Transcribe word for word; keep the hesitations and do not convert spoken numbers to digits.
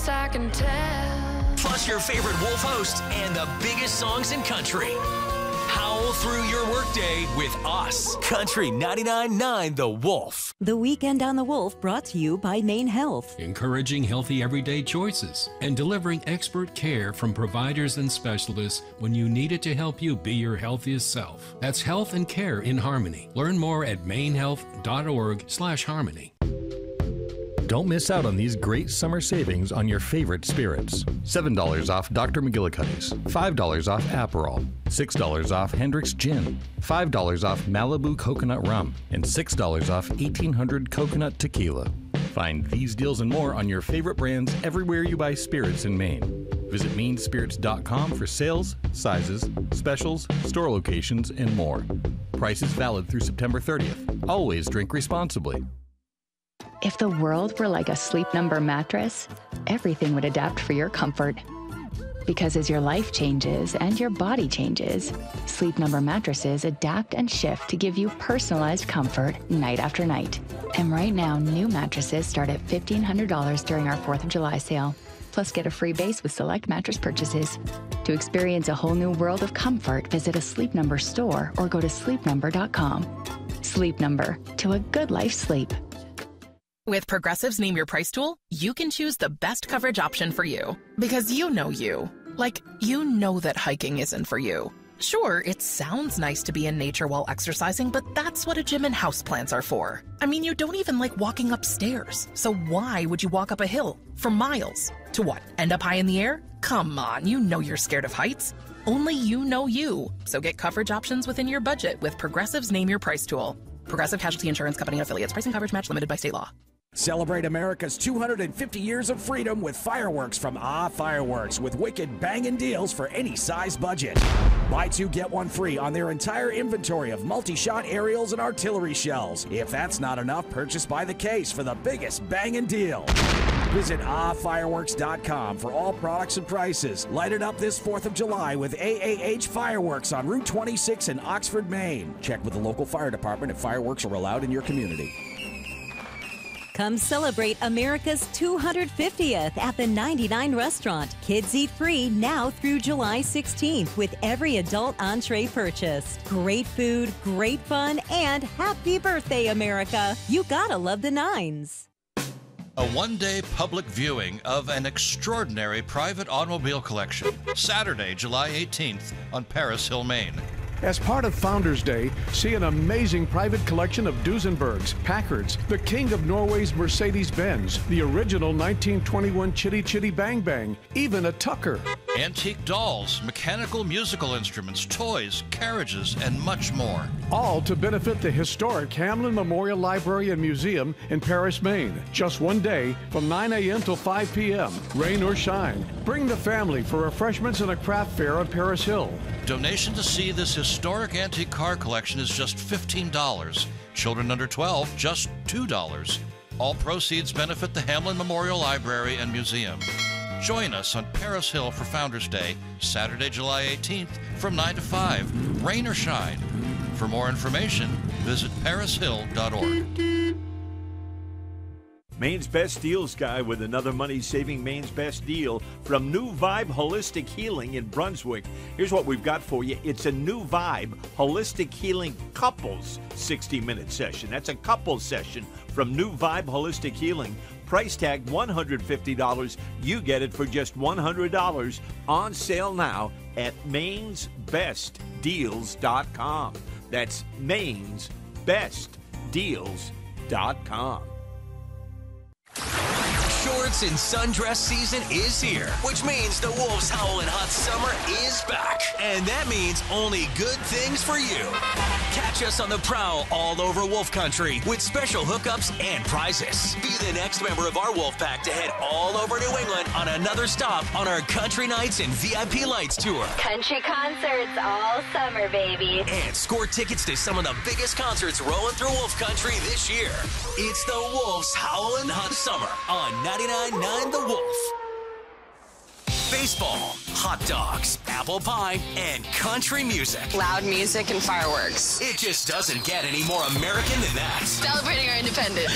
I can tell. Plus your favorite Wolf host and the biggest songs in country. Howl through your workday with us. Country ninety-nine point nine The Wolf. The Weekend on the Wolf brought to you by Maine Health. Encouraging healthy everyday choices and delivering expert care from providers and specialists when you need it to help you be your healthiest self. That's health and care in harmony. Learn more at mainehealth.org slash harmony. Don't miss out on these great summer savings on your favorite spirits. seven dollars off Doctor McGillicuddy's, five dollars off Aperol, six dollars off Hendrick's Gin, five dollars off Malibu Coconut Rum, and six dollars off eighteen hundred Coconut Tequila. Find these deals and more on your favorite brands everywhere you buy spirits in Maine. Visit Maine Spirits dot com for sales, sizes, specials, store locations, and more. Prices valid through September thirtieth. Always drink responsibly. If the world were like a Sleep Number mattress, everything would adapt for your comfort. Because as your life changes and your body changes, Sleep Number mattresses adapt and shift to give you personalized comfort night after night. And right now, new mattresses start at fifteen hundred dollars during our fourth of July sale. Plus, get a free base with select mattress purchases. To experience a whole new world of comfort, visit a Sleep Number store or go to sleep number dot com. Sleep Number, to a good life sleep. With Progressive's Name Your Price tool, you can choose the best coverage option for you. Because you know you. Like, you know that hiking isn't for you. Sure, it sounds nice to be in nature while exercising, but that's what a gym and houseplants are for. I mean, you don't even like walking upstairs. So why would you walk up a hill for miles? To what, end up high in the air? Come on, you know you're scared of heights. Only you know you. So get coverage options within your budget with Progressive's Name Your Price tool. Progressive Casualty Insurance Company and Affiliates. Pricing coverage match limited by state law. Celebrate America's two hundred fifty years of freedom with fireworks from Ah Fireworks with wicked banging deals for any size budget. Buy two, get one free on their entire inventory of multi-shot aerials and artillery shells. If that's not enough, purchase by the case for the biggest banging deal. Visit ah fireworks dot com for all products and prices. Light it up this fourth of July with A A H Fireworks on Route twenty-six in Oxford, Maine. Check with the local fire department if fireworks are allowed in your community. Come celebrate America's two hundred fiftieth at the ninety-nine Restaurant. Kids eat free now through July sixteenth with every adult entree purchase. Great food, great fun, and happy birthday, America. You gotta love the nines. A one-day public viewing of an extraordinary private automobile collection, Saturday, July eighteenth on Paris Hill, Maine. As part of Founders Day, see an amazing private collection of Duesenbergs, Packards, the king of Norway's Mercedes-Benz, the original nineteen twenty-one Chitty Chitty Bang Bang, even a Tucker. Antique dolls, mechanical musical instruments, toys, carriages, and much more. All to benefit the historic Hamlin Memorial Library and Museum in Paris, Maine. Just one day from nine a.m. till five p.m., rain or shine. Bring the family for refreshments and a craft fair on Paris Hill. Donation to see this historic antique car collection is just fifteen dollars. Children under twelve, just two dollars. All proceeds benefit the Hamlin Memorial Library and Museum. Join us on Paris Hill for Founders Day, Saturday, July eighteenth from nine to five, rain or shine. For more information, visit paris hill dot org. Maine's Best Deals Guy with another money-saving Maine's Best Deal from New Vibe Holistic Healing in Brunswick. Here's what we've got for you. It's a New Vibe Holistic Healing Couples sixty-minute session. That's a couples session from New Vibe Holistic Healing. Price tag one hundred fifty dollars. You get it for just one hundred dollars. On sale now at mains best deals dot com. That's mains best deals dot com. Shorts and sundress season is here, which means the Wolves Howlin' Hot Summer is back. And that means only good things for you. Catch us on the prowl all over Wolf Country with special hookups and prizes. Be the next member of our Wolf Pack to head all over New England on another stop on our Country Nights and V I P Lights tour. Country concerts all summer, baby. And score tickets to some of the biggest concerts rolling through Wolf Country this year. It's the Wolves Howlin' Hot Summer on ninety-nine point nine The Wolf. Baseball, hot dogs, apple pie, and country music. Loud music and fireworks. It just doesn't get any more American than that. Celebrating our independence.